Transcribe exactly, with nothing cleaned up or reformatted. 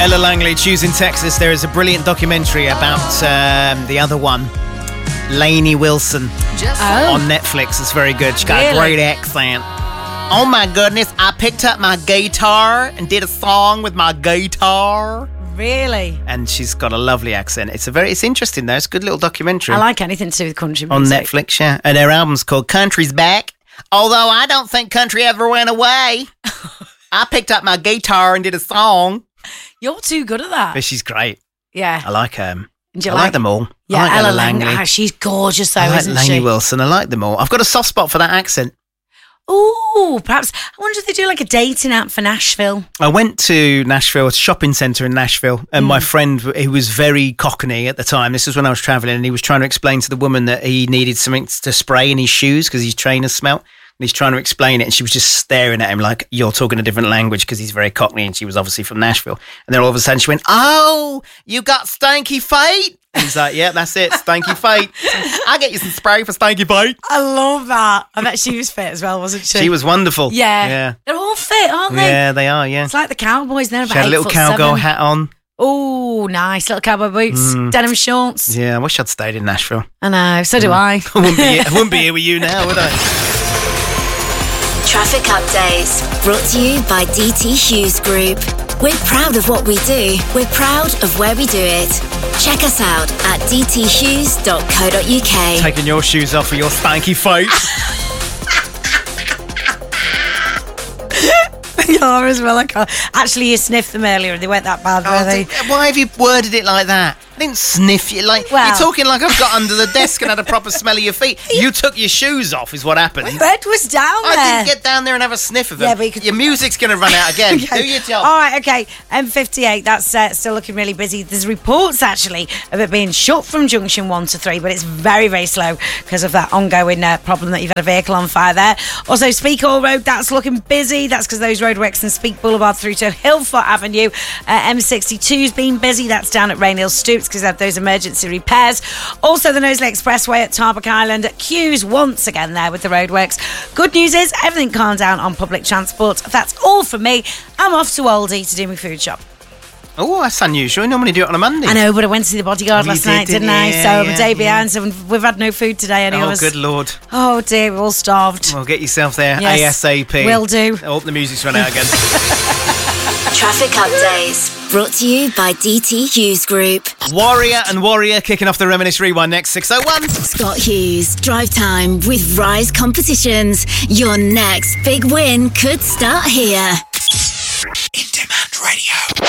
Ella Langley, Choosing Texas. There is a brilliant documentary about um, the other one, Lainey Wilson, oh. on Netflix. It's very good. She got really? a great accent. Oh my goodness, I picked up my guitar and did a song with my guitar. Really? And she's got a lovely accent. It's a very, it's interesting though. It's a good little documentary. I like anything to do with country music. On Netflix, yeah. And her album's called Country's Back. Although I don't think country ever went away. I picked up my guitar and did a song. You're too good at that. But she's great. Yeah. I like her. Um, Do you I like, like them all. Yeah, I like Ella, Ella Langley. Langley. Ah, she's gorgeous though, I like isn't Lainey she? Wilson. I like them all. I've got a soft spot for that accent. Ooh, perhaps. I wonder if they do like a dating app for Nashville. I went to Nashville, a shopping centre in Nashville, and mm. my friend, who was very cockney at the time, this was when I was travelling, and he was trying to explain to the woman that he needed something to spray in his shoes because his trainers smelt. And he's trying to explain it, and she was just staring at him like, you're talking a different language, because he's very cockney, and she was obviously from Nashville. And then all of a sudden she went, oh, you got stanky feet? And he's like, yeah, that's it, stanky feet. I'll get you some spray for stanky feet. I love that. I bet she was fit as well, wasn't she? She was wonderful. Yeah. yeah. They're all fit, aren't they? Yeah, they are, yeah. It's like the Cowboys. They're about She had a little cowgirl seven. hat on. Oh, nice. Little cowboy boots, mm. denim shorts. Yeah, I wish I'd stayed in Nashville. I know, so do mm. I. I, wouldn't be here, I wouldn't be here with you now, would I? Traffic updates brought to you by D T Hughes Group. We're proud of what we do. We're proud of where we do it. Check us out at d t hughes dot co dot u k. Taking your shoes off for your stanky feet. They are as well. I can't. Actually, you sniffed them earlier and they weren't that bad, were oh, they? Why have you worded it like that? I didn't sniff you. Like, well, you're talking like I've got under the desk and had a proper smell of your feet. You took your shoes off is what happened. My bed was down I there. I didn't get down there and have a sniff of them. Yeah, but you could... Your music's going to run out again. Okay. Do your job. All right, okay. M fifty-eight, that's uh, still looking really busy. There's reports, actually, of it being shut from junction one to three, but it's very, very slow because of that ongoing uh, problem that you've had a vehicle on fire there. Also, Speke Hall Road, that's looking busy. That's because those roadworks and Speke Boulevard through to Hillfoot Avenue. Uh, M sixty-two's been busy. That's down at Rainhill Stoops because they have those emergency repairs. Also, the Knowsley Expressway at Tarbuck Island. Queues once again there with the roadworks. Good news is everything calmed down on public transport. That's all from me. I'm off to Aldi to do my food shop. Oh, that's unusual. You normally do it on a Monday. I know, but I went to see The Bodyguard oh, last did, night, didn't, didn't I? yeah, so I'm yeah, a day yeah. behind, so we've had no food today, any oh, of us. Oh, good Lord. Oh, dear, we're all starved. Well, get yourself there yes, ASAP. Will do. I hope the music's run out again. Traffic updates brought to you by D T Hughes Group. Warrior and Warrior kicking off the Reminisce Rewind next. Six oh one. Scott Hughes, drive time with Rise Competitions. Your next big win could start here. In Demand Radio.